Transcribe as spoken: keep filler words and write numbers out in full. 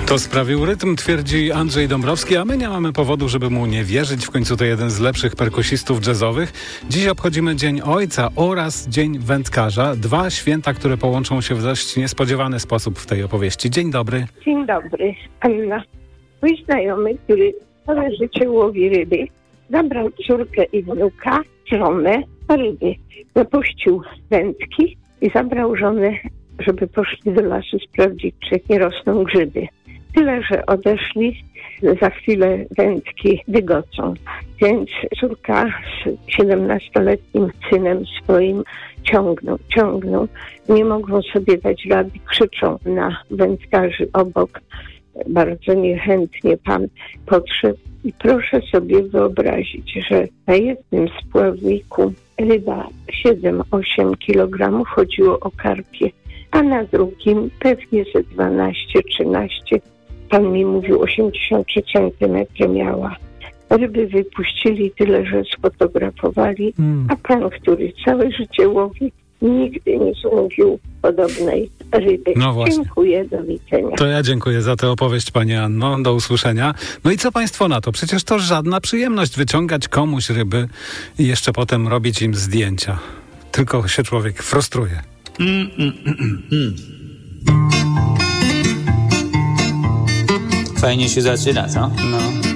To sprawił rytm, twierdzi Andrzej Dąbrowski, a my nie mamy powodu, żeby mu nie wierzyć. W końcu to jeden z lepszych perkusistów jazzowych. Dziś obchodzimy Dzień Ojca oraz Dzień Wędkarza. Dwa święta, które połączą się w dość niespodziewany sposób w tej opowieści. Dzień dobry. Dzień dobry, Anna. Mój znajomy, który całe życie łowi ryby, zabrał córkę i wnuka, żonę, na ryby. Zapuścił wędki i zabrał żonę, żeby poszli do lasu sprawdzić, czy nie rosną grzyby. Tyle, że odeszli, za chwilę wędki wygocą. Więc córka z siedemnastoletnim synem swoim ciągną, ciągną. Nie mogą sobie dać rady, krzyczą na wędkarzy obok. Bardzo niechętnie pan podszedł. I proszę sobie wyobrazić, że na jednym spławniku ryba siedem osiem kilogramów, chodziło o karpie, a na drugim pewnie ze dwanaście trzynaście. Pan mi mówił, osiemdziesiąt trzy centymetry miała. Ryby wypuścili, tyle że sfotografowali, mm. a pan, który całe życie łowi, nigdy nie złowił podobnej ryby. No właśnie. Dziękuję, do widzenia. To ja dziękuję za tę opowieść, pani Anno. Do usłyszenia. No i co państwo na to? Przecież to żadna przyjemność wyciągać komuś ryby i jeszcze potem robić im zdjęcia. Tylko się człowiek frustruje. Mm, mm, mm, mm. Fajnie się zaczyna, co? No.